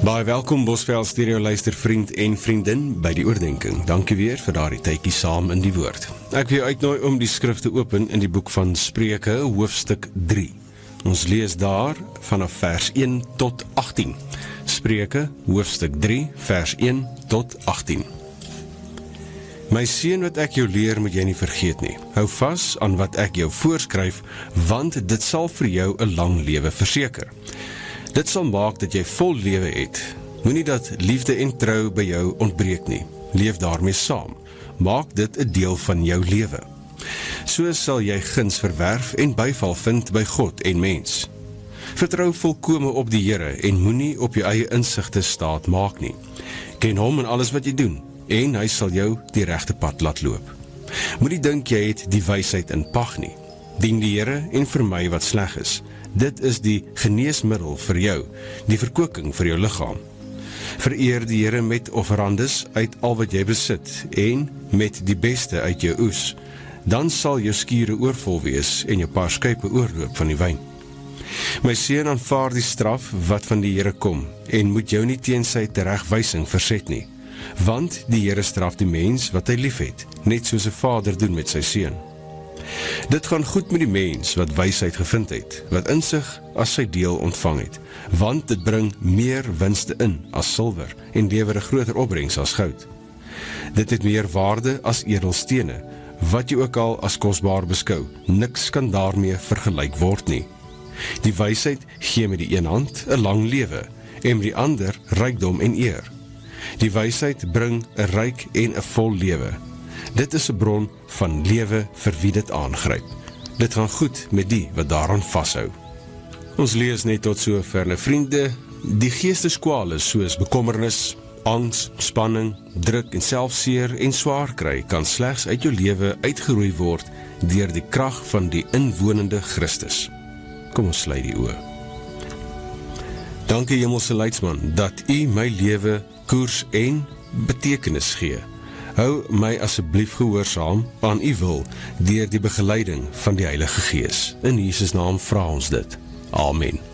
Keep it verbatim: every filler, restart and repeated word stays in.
Baie welkom Bosveld Stereo luister vriend en vriendin by die oordenking. Dankie weer vir daardie tydjie saam in die woord. Ek wil uitnooi om die skrif te open in die boek van Spreuke, hoofstuk drie. Ons lees daar vanaf vers een tot agttien. Spreuke, hoofstuk drie, vers een tot agttien. My seun, wat ek jou leer, moet jy nie vergeet nie. Hou vas aan wat ek jou voorskryf, want dit sal vir jou 'n lang lewe verseker. Dit sal maak dat jy vol lewe het. Moenie dat liefde en trou by jou ontbreek nie. Leef daarmee saam. Maak dit 'n deel van jou lewe. So sal jy guns verwerf en byval vind by God en mens. Vertrou volkome op die Here en moenie op jou eie insigte staat maak nie. Ken hom in alles wat jy doen en hy sal jou die regte pad laat loop. Moenie dink jy het die wysheid in pag nie. Dien die Here en vermy wat sleg is. Dit is die geneesmiddel vir jou, die verkoeking vir jou liggaam. Vereer die Here met offerandes uit al wat jy besit en met die beste uit jou oes. Dan sal jou skure oorvol wees en jou paar skype oorloop van die wyn. My seun, aanvaar die straf wat van die Here kom en moet jou nie teen sy teregwysing verset nie, want die Here straf die mens wat hy liefhet, net soos 'n vader doen met sy seun. Dit gaan goed met die mens wat wysheid gevind het, wat insig as sy deel ontvang het, want dit bring meer winste in as silwer en lewer 'n groter opbrengs as goud. Dit het meer waarde as edelstene, wat jy ook al as kosbaar beskou, niks kan daarmee vergelyk word nie. Die wysheid gee met die een hand 'n lang lewe, en met die ander rykdom en eer. Die wysheid bring 'n ryk en 'n vol lewe. Dit is 'n bron van lewe vir wie dit aangryp. Dit gaan goed met die wat daaraan vashou. Ons lees net tot so ver, vriende. Die geesteskwale soos bekommernis, angs, spanning, druk en selfseer en swaar kry kan slegs uit jou lewe uitgeroei word deur die krag van die inwonende Christus. Kom ons sluit die oë. Dankie Hemelse Leidsman dat U my lewe koers en betekenis gee. Hou my asseblief gehoorsaam aan U wil deur die begeleiding van die Heilige Gees. In Jesus naam vra ons dit. Amen.